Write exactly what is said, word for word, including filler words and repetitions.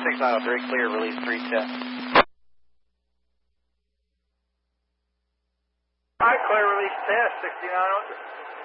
six nine oh three, clear, release three ten. Hi, clear, release ten, sixty-nine hundred.